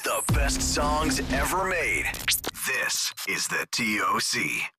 The best songs ever made. This is the TOC.